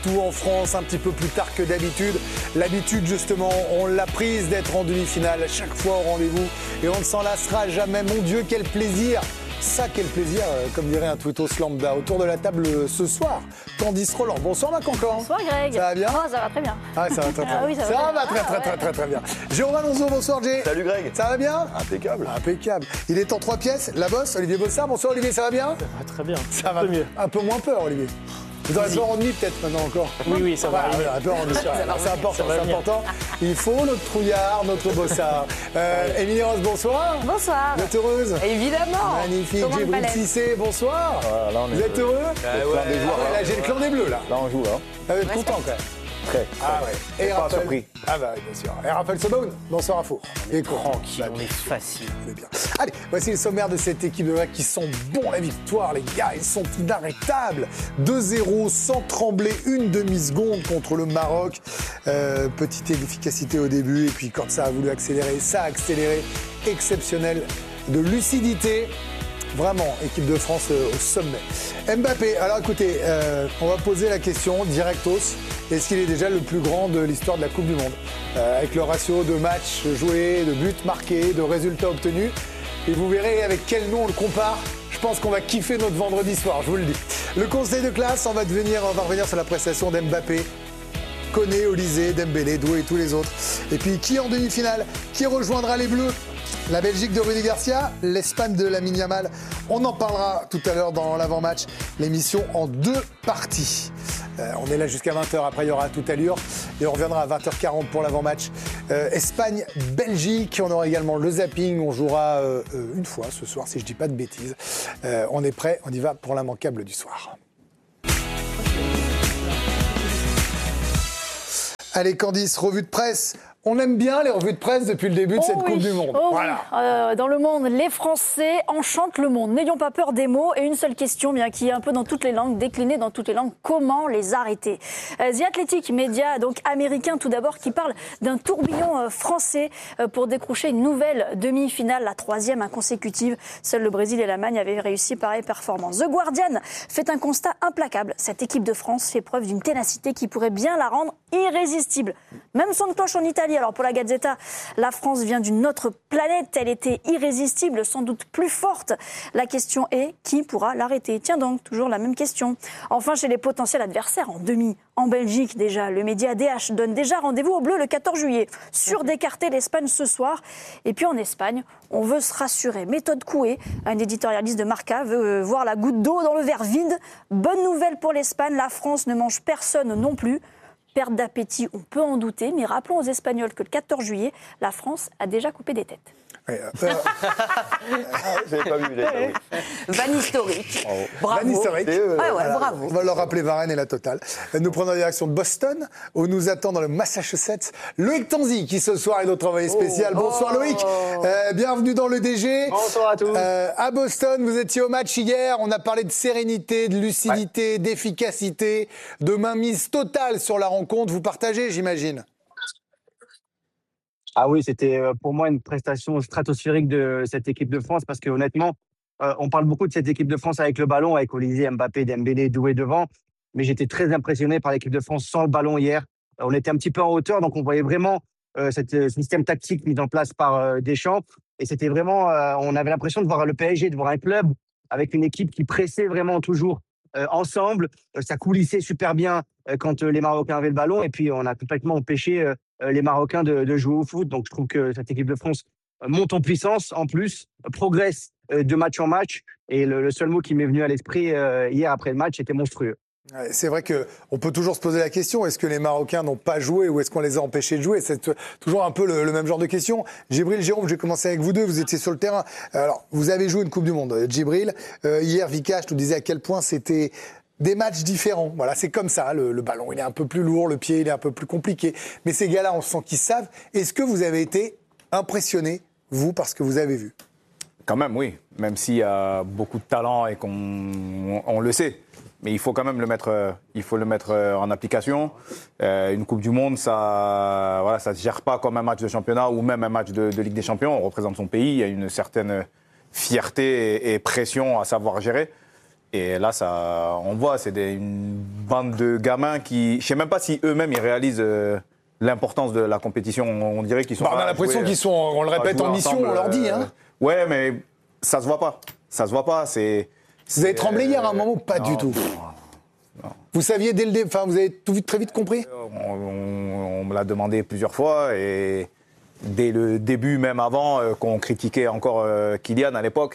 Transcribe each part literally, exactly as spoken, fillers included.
partout en France, un petit peu plus tard que d'habitude. L'habitude, justement, on l'a prise d'être en demi-finale à chaque fois au rendez-vous et on ne s'en lassera jamais. Mon Dieu, quel plaisir! Ça, quel plaisir, comme dirait un twittos lambda. Autour de la table ce soir, Candice Roland. Bonsoir ma cancan. Bonsoir Greg. Ça va bien? Oh, ça va très bien. Ah, ça va très très bien. Ah, oui, ça va, ça bien. va très, ah, très, ouais. très très très bien. Jérôme Alonso, bonsoir Jay. Salut Greg. Ça va bien? Impeccable. Impeccable. Il est en trois pièces. La bosse, Olivier Bossard. Bonsoir Olivier, ça va bien? Ça va très bien. Ça un va peu mieux. Un peu moins peur Olivier. Vous aurez peur en nuit peut-être maintenant encore. Oui, oui, ça va. Ouais, un peu en nuit. C'est important, c'est important. Il faut notre trouillard, notre bossard. Euh, Émilie Rose, bonsoir. Bonsoir. Vous êtes heureuse? Évidemment. Magnifique. Comment Djibril le Cissé, bonsoir. Voilà, là, on est Vous êtes heureux? Le clan des joueurs, Ah ouais, là. là, j'ai le clan des bleus là. Là, on joue, là. Vous êtes content quand même. Très. Ah ouais. Et pas Raphaël- surpris. Ah bah oui, bien sûr. Et Raphaël Sobaoun, bonsoir à Four. Et Tranquille, Bah, on est facile. c'est bien. Allez, voici le sommaire de cette équipe de Vac qui sont bons la victoire, les gars. Ils sont inarrêtables. deux zéro sans trembler une demi-seconde contre le Maroc. Euh, petite efficacité au début. Et puis quand ça a voulu accélérer, ça a accéléré. Exceptionnel de lucidité. Vraiment, équipe de France euh, au sommet. Mbappé, alors écoutez, euh, on va poser la question directos. Est-ce qu'il est déjà le plus grand de l'histoire de la Coupe du Monde euh, avec le ratio de matchs joués, de buts marqués, de résultats obtenus. Et vous verrez avec quel nom on le compare. Je pense qu'on va kiffer notre vendredi soir, je vous le dis. Le conseil de classe, on va, devenir, on va revenir sur la prestation d'Mbappé. Koné, Olysée, Dembélé, Doué et tous les autres. Et puis qui en demi-finale? Qui rejoindra les Bleus? La Belgique de Rudy Garcia, l'Espagne de Lamine Yamal. On en parlera tout à l'heure dans l'avant-match. L'émission en deux parties. Euh, on est là jusqu'à vingt heures. Après, il y aura Tout Allure. Et on reviendra à vingt heures quarante pour l'avant-match. Euh, Espagne-Belgique. On aura également le zapping. On jouera euh, une fois ce soir, si je ne dis pas de bêtises. Euh, on est prêt. On y va pour l'immanquable du soir. Allez, Candice, revue de presse. On aime bien les revues de presse depuis le début de Oh cette oui. Coupe du Monde. Oh Voilà. oui. Euh, dans le monde, les Français enchantent le monde. N'ayons pas peur des mots. Et une seule question, bien, qui est un peu dans toutes les langues, déclinée dans toutes les langues. Comment les arrêter? euh, The Athletic, média donc américain tout d'abord, qui parle d'un tourbillon euh, français euh, pour décrocher une nouvelle demi-finale, la troisième inconsécutive. Seuls le Brésil et l'Allemagne avaient réussi pareille performance. The Guardian fait un constat implacable. Cette équipe de France fait preuve d'une ténacité qui pourrait bien la rendre irrésistible. Même son de cloche en Italie. Alors pour la Gazzetta, la France vient d'une autre planète. Elle était irrésistible, sans doute plus forte. La question est, qui pourra l'arrêter? Tiens donc, toujours la même question. Enfin, chez les potentiels adversaires, en demi, en Belgique déjà, le média D H donne déjà rendez-vous aux Bleus le quatorze juillet. Sûr d'écarter l'Espagne ce soir. Et puis en Espagne, on veut se rassurer. Méthode Coué, un éditorialiste de Marca, veut voir la goutte d'eau dans le verre vide. Bonne nouvelle pour l'Espagne, la France ne mange personne non plus. Perte d'appétit, on peut en douter, mais rappelons aux Espagnols que le quatorze juillet, la France a déjà coupé des têtes. Ouais, euh, Je n'avais pas vu, j'avais pas vu. Van historique. Bravo. Van historique. Et, euh, Ouais, ouais, Voilà. bravo. On va leur rappeler Varenne et la totale. Nous prenons la direction de Boston, où nous attend dans le Massachusetts Loïc Tanzi, qui ce soir est notre envoyé spécial. Bonsoir Loïc. Euh, bienvenue dans le D G. Bonsoir à tous. Euh, à Boston, vous étiez au match hier. On a parlé de sérénité, de lucidité, d'efficacité, de mainmise totale sur la rencontre. Vous partagez, j'imagine. Ah oui, c'était euh, pour moi une prestation stratosphérique de cette équipe de France parce que honnêtement, euh, on parle beaucoup de cette équipe de France avec le ballon, avec Olysée, Mbappé, Dembélé, Doué devant, mais j'étais très impressionné par l'équipe de France sans le ballon hier. Euh, On était un petit peu en hauteur, donc on voyait vraiment euh, cette, ce système tactique mis en place par euh, Deschamps, et c'était vraiment, euh, on avait l'impression de voir le P S G, de voir un club avec une équipe qui pressait vraiment toujours euh, ensemble. Euh, ça coulissait super bien euh, quand euh, les Marocains avaient le ballon, et puis on a complètement empêché euh, les Marocains de, de jouer au foot. Donc, je trouve que cette équipe de France monte en puissance, en plus, progresse de match en match. Et le, le seul mot qui m'est venu à l'esprit euh, hier après le match était monstrueux. C'est vrai qu'on peut toujours se poser la question, est-ce que les Marocains n'ont pas joué ou est-ce qu'on les a empêchés de jouer? C'est toujours un peu le, le même genre de question. Djibril, Jérôme, je vais commencer avec vous deux, vous étiez sur le terrain. Alors, vous avez joué une Coupe du Monde, Djibril. Euh, hier, Vikash nous disait à quel point c'était des matchs différents. Voilà, c'est comme ça, le, le ballon, il est un peu plus lourd, le pied, il est un peu plus compliqué. Mais ces gars-là, on sent qu'ils savent. Est-ce que vous avez été impressionné, vous, par ce que vous avez vu? Quand même, oui. Même s'il y a beaucoup de talent et qu'on on, on le sait. Mais il faut quand même le mettre, euh, il faut le mettre euh, en application. Euh, une Coupe du Monde, ça voilà, ça se gère pas comme un match de championnat ou même un match de, de Ligue des Champions. On représente son pays, il y a une certaine fierté et, et pression à savoir gérer. Et là, ça, on voit, c'est des, une bande de gamins qui... Je ne sais même pas si eux-mêmes, ils réalisent euh, l'importance de la compétition. On, on dirait qu'ils sont... Bah, on a l'impression qu'ils sont, on le répète en mission, ensemble, on leur dit. Hein. Euh, ouais, mais ça ne se voit pas. Ça se voit pas, c'est... Vous avez tremblé hier à un moment? Pas non, du tout. Non. Vous saviez dès le début, enfin, vous avez tout vite, très vite compris? on, on, on me l'a demandé plusieurs fois et dès le début, même avant, euh, qu'on critiquait encore euh, Kylian à l'époque,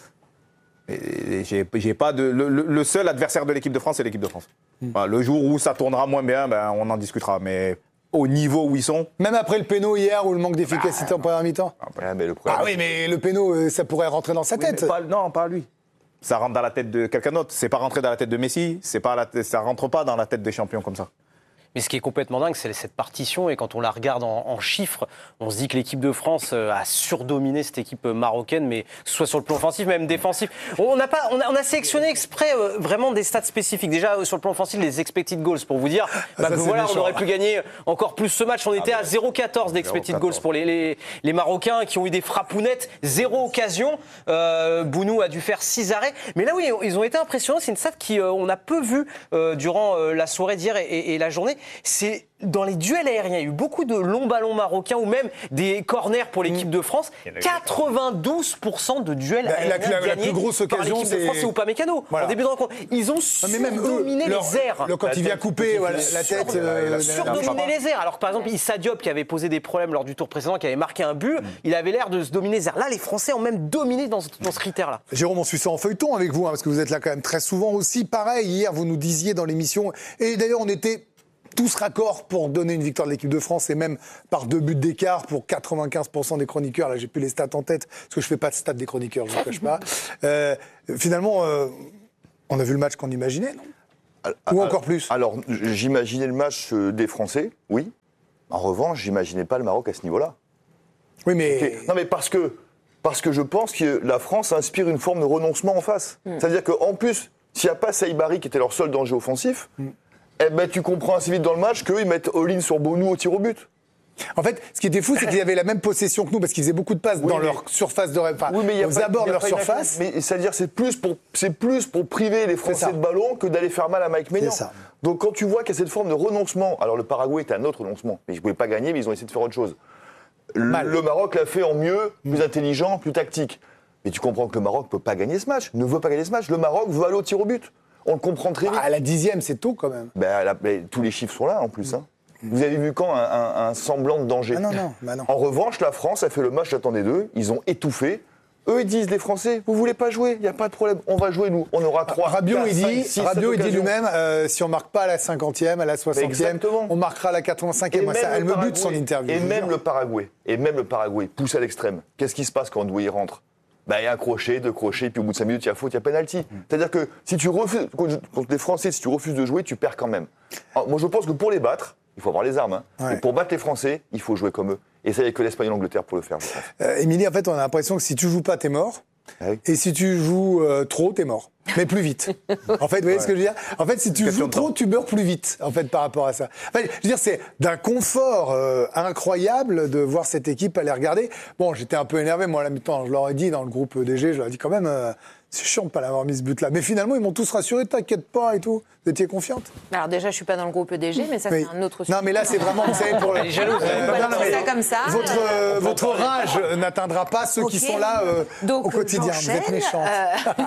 et j'ai, j'ai pas de, le, le seul adversaire de l'équipe de France, c'est l'équipe de France. Mmh. Enfin, le jour où ça tournera moins bien, ben, on en discutera. Mais au niveau où ils sont... Même après le péno hier ou le manque d'efficacité bah, en première mi-temps ah, mais le Ah oui, mais le péno, ça pourrait rentrer dans sa oui, tête. Pas, non, pas lui. Ça rentre dans la tête de quelqu'un d'autre. C'est pas rentré dans la tête de Messi, c'est pas la, ça rentre pas dans la tête des champions comme ça. Mais ce qui est complètement dingue, c'est cette partition. Et quand on la regarde en, en chiffres, on se dit que l'équipe de France a surdominé cette équipe marocaine, mais soit sur le plan offensif, même défensif. On a, pas, on a, on a sélectionné exprès euh, vraiment des stats spécifiques. Déjà, euh, sur le plan offensif, les expected goals, pour vous dire bah, ça, que voilà, méchant. On aurait pu gagner encore plus ce match. On était ah, à zéro virgule quatorze d'expected goals pour les, les, les Marocains qui ont eu des frappounettes, zéro occasion. Euh, Bounou a dû faire six arrêts. Mais là, oui, ils ont été impressionnants. C'est une stat qu'on euh, a peu vue euh, durant euh, la soirée d'hier et, et, et la journée. C'est dans les duels aériens, il y a eu beaucoup de longs ballons marocains ou même des corners pour l'équipe de France. quatre-vingt-douze pour cent de duels la, aériens la, la, gagnés la plus grosse occasion, par l'équipe de France, c'est Upamecano. Voilà. En début de rencontre, ils ont surdominé les airs. Le, quand il vient couper voilà, la tête, euh, surdominé les airs. Alors que par exemple, Issa Diop qui avait posé des problèmes lors du tour précédent, qui avait marqué un but, mm. il avait l'air de se dominer les airs. Là, les Français ont même dominé dans, dans ce critère-là. Jérôme, on suit ça en feuilleton avec vous, hein, parce que vous êtes là quand même très souvent aussi. Pareil, hier, vous nous disiez dans l'émission, et d'ailleurs, on était tous raccords pour donner une victoire de l'équipe de France et même par deux buts d'écart pour quatre-vingt-quinze pour cent des chroniqueurs. Là, j'ai plus les stats en tête parce que je fais pas de stats des chroniqueurs, je ne vous cache pas. Euh, finalement, euh, on a vu le match qu'on imaginait, non ? alors, Ou encore plus ? Alors, j'imaginais le match des Français, oui. En revanche, j'imaginais pas le Maroc à ce niveau-là. Oui, mais... Okay. Non, mais parce que, parce que je pense que la France inspire une forme de renoncement en face. Mm. C'est-à-dire qu'en plus, s'il n'y a pas Saïbari qui était leur seul danger offensif... Mm. Eh ben, tu comprends assez vite dans le match qu'eux, ils mettent all-in sur Bounou au tir au but. En fait, ce qui était fou, c'est qu'ils avaient la même possession que nous, parce qu'ils faisaient beaucoup de passes oui, dans mais... leur surface de enfin, oui, mais aux abords de leur surface. Mais c'est-à-dire, c'est plus pour, c'est plus pour priver les Français de ballon que d'aller faire mal à Mike Maignan. C'est ça. Donc, quand tu vois qu'il y a cette forme de renoncement, alors le Paraguay était un autre renoncement, mais ils ne pouvaient pas gagner, mais ils ont essayé de faire autre chose. Mal. Le Maroc l'a fait en mieux, plus intelligent, plus tactique. Mais tu comprends que le Maroc ne peut pas gagner ce match, ne veut pas gagner ce match. Le Maroc veut aller au tir au but. On le comprend très vite. À la dixième, c'est tôt quand même. Ben, la, ben, tous les chiffres sont là en plus. Hein. Vous avez vu quand un, un, un semblant de danger? Ah non, non, bah non. En revanche, la France a fait le match, j'attendais d'eux. Ils ont étouffé. Eux, ils disent, les Français, vous voulez pas jouer? Il n'y a pas de problème. On va jouer, nous. On aura trois. Rabiot, il dit, cinq, six, Rabiot, il dit lui-même, euh, si on marque pas à la cinquantième, à la soixantième, on marquera à la quatre-vingt-cinquième. Moi, ça, elle me bute son interview. Et même le Paraguay, et même le Paraguay pousse à l'extrême. Qu'est-ce qui se passe quand Doué rentre? Bah, il y a un crochet, deux crochets, puis au bout de cinq minutes, il y a faute, il y a penalty. Mmh. C'est-à-dire que si tu refuses, contre les Français, si tu refuses de jouer, tu perds quand même. Alors, moi, je pense que pour les battre, il faut avoir les armes. Hein. Ouais. Et pour battre les Français, il faut jouer comme eux. Et ça, il n'y a que l'Espagne et l'Angleterre pour le faire. Euh, Émilie, en fait, on a l'impression que si tu joues pas, t'es mort. Oui. Et si tu joues euh, trop, t'es mort. Mais plus vite. En fait, vous voyez ouais. ce que je veux dire? En fait, si tu joues trop, tu meurs plus vite, en fait, par rapport à ça. En fait, je veux dire, c'est d'un confort euh, incroyable de voir cette équipe aller regarder. Bon, j'étais un peu énervé, moi, à la mi-temps. Je leur ai dit dans le groupe D G, je leur ai dit quand même, euh, c'est chiant de ne pas l'avoir mis ce but-là. Mais finalement, ils m'ont tous rassuré, t'inquiète pas et tout. Vous étiez confiante? Alors déjà, je suis pas dans le groupe D G, mais ça, oui. c'est un autre sujet. Non, mais là, c'est vraiment, vous savez, pour... Elle est jalouse. Euh, euh, non, non, mais ça comme ça. Votre, euh, votre rage n'atteindra pas ceux okay. qui sont là euh, Donc, au quotidien. Vous êtes méchante. Euh...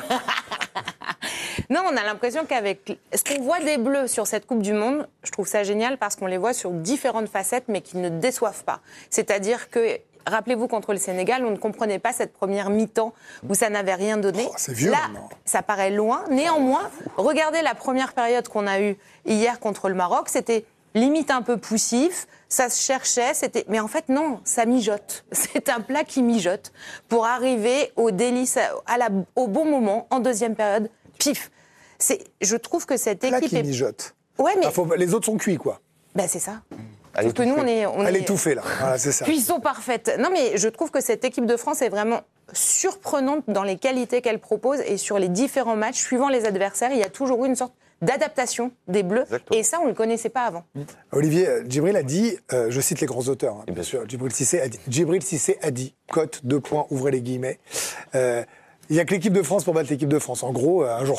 Non, on a l'impression qu'avec ce qu'on voit des Bleus sur cette Coupe du Monde, je trouve ça génial parce qu'on les voit sur différentes facettes, mais qui ne déçoivent pas. C'est-à-dire que, rappelez-vous, contre le Sénégal, on ne comprenait pas cette première mi-temps où ça n'avait rien donné. Oh, c'est vieux, Là, non ça paraît loin. Néanmoins, regardez la première période qu'on a eue hier contre le Maroc, c'était limite un peu poussif. Ça se cherchait, c'était... mais en fait, non, ça mijote. C'est un plat qui mijote pour arriver au délice, à la... au bon moment, en deuxième période, pif. C'est... Je trouve que cette équipe... Plat qui est... mijote. Ouais, mais... Ah, faut... Les autres sont cuits, quoi. Ben, c'est ça. Elle Sauf que nous, on est... On Elle est... est étouffée, là. Voilà, c'est ça. Cuisson parfaite. Non, mais je trouve que cette équipe de France est vraiment surprenante dans les qualités qu'elle propose et sur les différents matchs, suivant les adversaires, il y a toujours eu une sorte d'adaptation des Bleus. Exactement. Et ça, on ne le connaissait pas avant. Olivier, Djibril a dit, euh, je cite les grands auteurs, hein, bien, bien sûr, Djibril Cissé a dit, Djibril Cissé a dit, cote, deux points, ouvrez les guillemets, euh, il n'y a que l'équipe de France pour battre l'équipe de France. En gros, euh, un jour sans.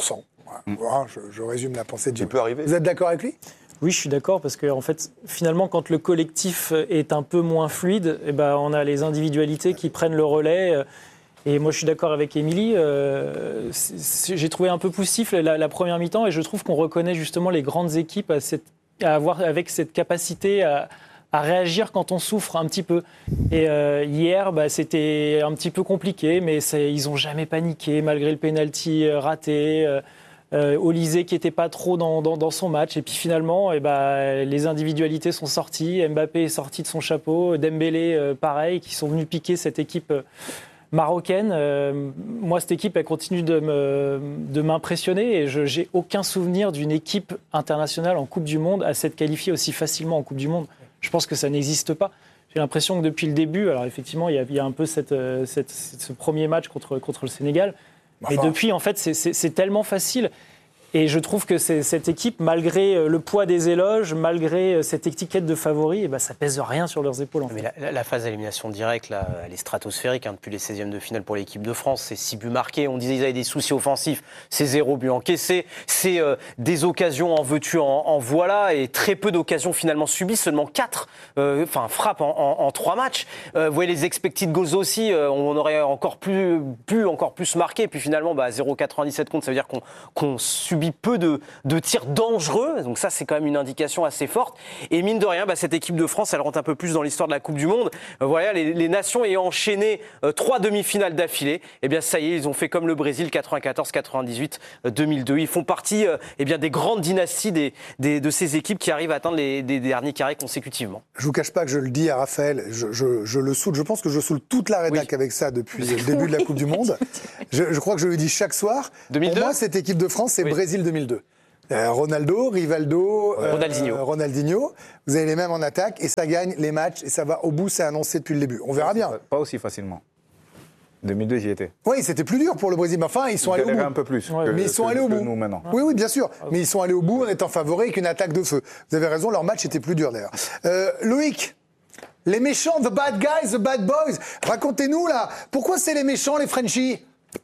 Voilà, je, je résume la pensée de Jim. Il peut arriver. Vous êtes d'accord avec lui ? Oui, je suis d'accord, parce que en fait, finalement, quand le collectif est un peu moins fluide, eh ben, on a les individualités qui prennent le relais. Et moi, je suis d'accord avec Émilie. Euh, j'ai trouvé un peu poussif la, la première mi-temps, et je trouve qu'on reconnaît justement les grandes équipes à, cette, à avoir avec cette capacité à, à réagir quand on souffre un petit peu. Et euh, hier, bah, c'était un petit peu compliqué, mais ils n'ont jamais paniqué malgré le penalty raté. Euh, Euh, Olysée qui n'était pas trop dans, dans, dans son match, et puis finalement eh ben, les individualités sont sorties, Mbappé est sorti de son chapeau, Dembélé euh, pareil, qui sont venus piquer cette équipe euh, marocaine. Euh, moi cette équipe elle continue de, me, de m'impressionner, et je n'ai aucun souvenir d'une équipe internationale en Coupe du Monde à s'être qualifiée aussi facilement en Coupe du Monde. Je pense que ça n'existe pas. J'ai l'impression que depuis le début, alors effectivement il y a, il y a un peu cette, cette, ce premier match contre, contre le Sénégal, mais enfin, depuis, en fait, c'est, c'est, c'est tellement facile. Et je trouve que c'est, cette équipe, malgré le poids des éloges, malgré cette étiquette de favori, eh ben, ça pèse rien sur leurs épaules. En fait. Mais la, la, la phase d'élimination directe, là, elle est stratosphérique. Hein, depuis les seizièmes de finale pour l'équipe de France, c'est six buts marqués. On disait qu'ils avaient des soucis offensifs. C'est zéro but encaissé. C'est euh, des occasions en veux-tu, en, en voilà. Et très peu d'occasions finalement subies. Seulement quatre euh, enfin, frappes en, en, en trois matchs. Euh, vous voyez les expected goals aussi. Euh, on aurait encore plus, pu encore plus marquer. Et puis finalement, bah, zéro virgule quatre-vingt-dix-sept contre, ça veut dire qu'on, qu'on subit peu de, de tirs dangereux, donc ça c'est quand même une indication assez forte. Et mine de rien, bah, cette équipe de France, elle rentre un peu plus dans l'histoire de la Coupe du Monde. Euh, voilà, les, les nations ayant enchaîné euh, trois demi-finales d'affilée, eh bien ça y est, ils ont fait comme le Brésil, quatre-vingt-quatorze, quatre-vingt-dix-huit, deux mille deux. Ils font partie euh, eh bien, des grandes dynasties des, des, de ces équipes qui arrivent à atteindre les, des derniers carrés consécutivement. Je vous cache pas que je le dis à Raphaël, je, je, je le saoule, je pense que je saoule toute la rédac oui. avec ça depuis le début de la Coupe du Monde. Je, je crois que je le dis chaque soir. deux mille deux. Pour moi, cette équipe de France, c'est oui. Brésil deux mille deux. Euh, Ronaldo, Rivaldo, euh, Ronaldinho. Euh, Ronaldinho. Vous avez les mêmes en attaque et ça gagne les matchs et ça va au bout, c'est annoncé depuis le début. On verra bien. Pas aussi facilement. deux mille deux, j'y étais. Oui, c'était plus dur pour le Brésil, mais enfin, ils sont ils allés au bout. un peu plus. Ouais, que, mais ils sont que, allés au bout. Nous, maintenant. Oui, oui, bien sûr. Mais ils sont allés au bout en étant favoris avec une attaque de feu. Vous avez raison, leur match était plus dur d'ailleurs. Euh, Loïc, les méchants, the bad guys, the bad boys. Racontez-nous là, pourquoi c'est les méchants, les Frenchies ?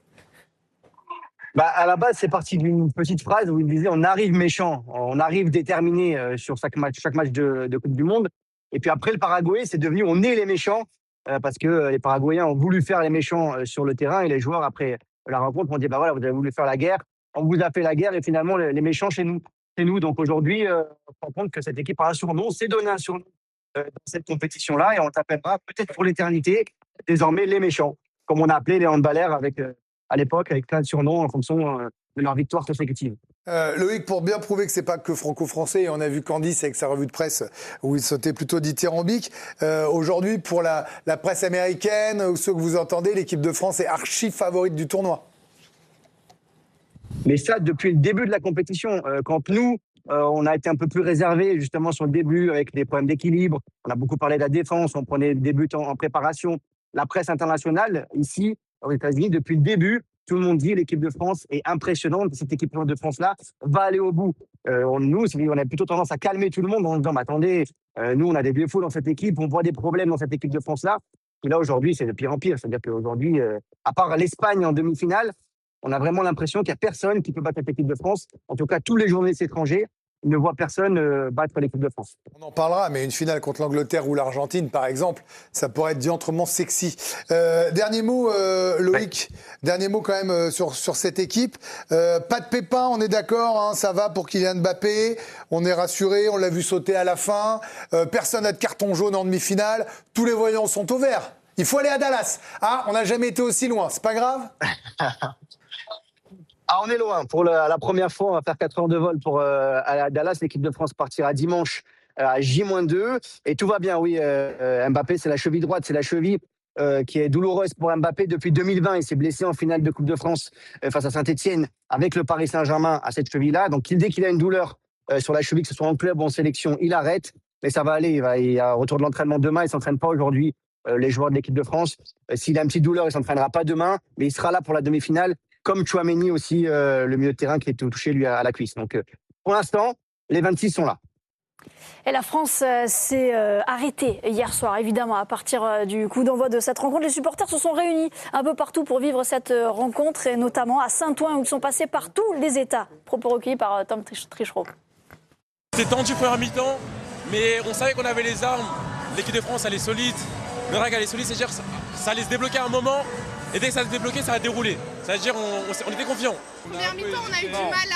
Bah, à la base, c'est parti d'une petite phrase où il disait on arrive méchant, on arrive déterminé euh, sur chaque match, chaque match de, de Coupe du Monde. Et puis après, le Paraguay, c'est devenu on est les méchants euh, parce que euh, les Paraguayens ont voulu faire les méchants euh, sur le terrain et les joueurs, après la rencontre, ont dit bah voilà, vous avez voulu faire la guerre, on vous a fait la guerre et finalement, les, les méchants chez nous. Chez nous. Donc aujourd'hui, euh, on se rend compte que cette équipe a un surnom, s'est donné un surnom euh, dans cette compétition-là et on t'appellera peut-être pour l'éternité désormais les méchants, comme on a appelé les handballeurs avec. Euh, à l'époque, avec plein de surnoms en fonction euh, de leur victoire consécutive. Euh, Loïc, pour bien prouver que c'est pas que franco-français, et on a vu Candice avec sa revue de presse où il sautait plutôt dithyrambique, euh, aujourd'hui, pour la, la presse américaine ou ceux que vous entendez, l'équipe de France est archi favorite du tournoi. Mais ça, depuis le début de la compétition, euh, quand nous, euh, on a été un peu plus réservés justement sur le début avec des problèmes d'équilibre, on a beaucoup parlé de la défense, on prenait des buts en, en préparation. La presse internationale, ici, aux États-Unis, depuis le début, tout le monde dit l'équipe de France est impressionnante. Cette équipe de France-là va aller au bout. Euh, on, nous, on a plutôt tendance à calmer tout le monde en disant mais attendez, euh, nous, on a des défauts dans cette équipe, on voit des problèmes dans cette équipe de France-là. Et là, aujourd'hui, c'est de pire en pire. C'est-à-dire qu'aujourd'hui, euh, à part l'Espagne en demi-finale, on a vraiment l'impression qu'il n'y a personne qui peut battre cette équipe de France. En tout cas, tous les journalistes étrangers ne voient personne euh, battre l'équipe de France. On en parlera, mais une finale contre l'Angleterre ou l'Argentine, par exemple, ça pourrait être diantrement sexy. Euh, dernier mot, euh, Loïc. Ouais. Dernier mot quand même euh, sur, sur cette équipe. Euh, pas de pépin, on est d'accord, hein, ça va pour Kylian Mbappé. On est rassuré, on l'a vu sauter à la fin. Euh, personne n'a de carton jaune en demi-finale. Tous les voyants sont au vert. Il faut aller à Dallas. Ah, on n'a jamais été aussi loin, c'est pas grave. Ah, on est loin. Pour la, la première fois, on va faire quatre heures de vol pour euh, aller à Dallas. L'équipe de France partira dimanche euh, à J moins deux. Et tout va bien, oui. Euh, Mbappé, c'est la cheville droite, c'est la cheville euh, qui est douloureuse pour Mbappé depuis deux mille vingt. Il s'est blessé en finale de Coupe de France euh, face à Saint-Etienne avec le Paris Saint-Germain à cette cheville-là. Donc, dès qu'il a une douleur euh, sur la cheville, que ce soit en club ou en sélection, il arrête. Mais ça va aller. Il, va, il y a un retour de l'entraînement demain. Il ne s'entraîne pas aujourd'hui, euh, les joueurs de l'équipe de France. Euh, s'il a une petite douleur, il ne s'entraînera pas demain. Mais il sera là pour la demi-finale. Comme Tchouaméni aussi, euh, le milieu de terrain qui est touché lui à, à la cuisse. Donc, euh, pour l'instant, les vingt-six sont là. Et la France euh, s'est euh, arrêtée hier soir, évidemment, à partir euh, du coup d'envoi de cette rencontre. Les supporters se sont réunis un peu partout pour vivre cette euh, rencontre, et notamment à Saint-Ouen, où ils sont passés par tous les États. Propos recueillis par euh, Tom Trichereau. C'était tendu première mi-temps, mais on savait qu'on avait les armes. L'équipe de France, elle est solide. Le R A G, elle est solide, c'est-à-dire que ça, ça allait se débloquer à un moment. Et dès que ça se débloquait, ça a déroulé. C'est-à-dire qu'on on, on était confiants. Première mi-temps, on a eu du mal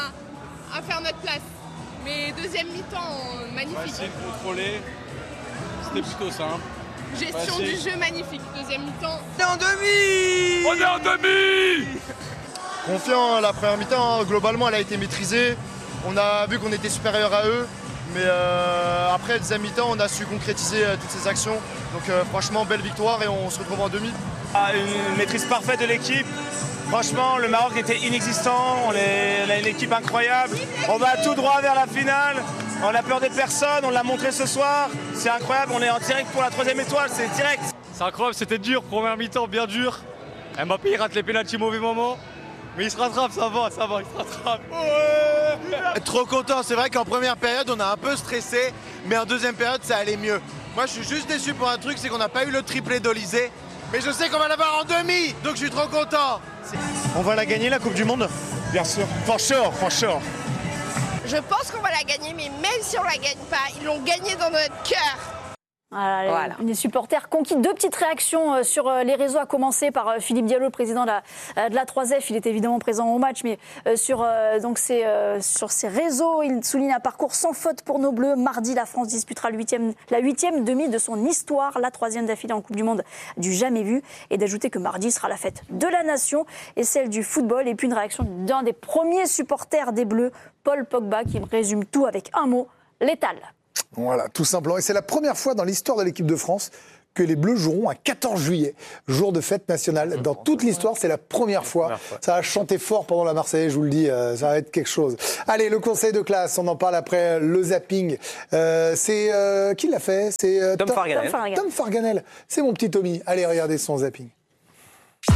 à, à faire notre place. Mais deuxième mi-temps, magnifique. Facile, contrôlé. C'était plutôt simple. Gestion Facile. Du jeu magnifique. Deuxième mi-temps. On est en demi On est en demi Confiant, la première mi-temps, globalement, elle a été maîtrisée. On a vu qu'on était supérieur à eux. Mais euh, après, deuxième mi-temps, on a su concrétiser euh, toutes ces actions. Donc euh, franchement, belle victoire et on se retrouve en demi. Ah, une maîtrise parfaite de l'équipe. Franchement, le Maroc était inexistant, on, est, on a une équipe incroyable. On va tout droit vers la finale, on a peur de personne, on l'a montré ce soir. C'est incroyable, on est en direct pour la troisième étoile, c'est direct. C'est incroyable, c'était dur, première mi-temps bien dur. Mbappé il rate les pénaltys au mauvais moment. Mais il se rattrape, ça va, ça va, il se rattrape. Ouais. Trop content, c'est vrai qu'en première période on a un peu stressé, mais en deuxième période ça allait mieux. Moi je suis juste déçu pour un truc, c'est qu'on n'a pas eu le triplé d'Olysée. Mais je sais qu'on va l'avoir en demi, donc je suis trop content. On va la gagner la Coupe du Monde ? Bien sûr. For sure, for sure. Je pense qu'on va la gagner, mais même si on la gagne pas, ils l'ont gagnée dans notre cœur. Voilà, voilà. Les, les supporters conquis. Deux petites réactions sur les réseaux, à commencer par Philippe Diallo, le président de la, de la trois F. Il est évidemment présent au match, mais sur, donc ces, sur ses réseaux, il souligne un parcours sans faute pour nos Bleus. Mardi, la France disputera le huitième, la huitième demi de son histoire, la troisième d'affilée en Coupe du Monde du jamais vu. Et d'ajouter que mardi sera la fête de la nation et celle du football. Et puis une réaction d'un des premiers supporters des Bleus, Paul Pogba, qui résume tout avec un mot, létal. Voilà, tout simplement. Et c'est la première fois dans l'histoire de l'équipe de France que les Bleus joueront un quatorze juillet, jour de fête nationale. Dans toute l'histoire, c'est la première fois. Ça va chanter fort pendant la Marseillaise, je vous le dis, euh, ça va être quelque chose. Allez, le conseil de classe, on en parle après le zapping. Euh, c'est euh, qui l'a fait ? C'est euh, Tom, Tom Farganel. Tom Farganel. C'est mon petit Tommy. Allez, regardez son zapping.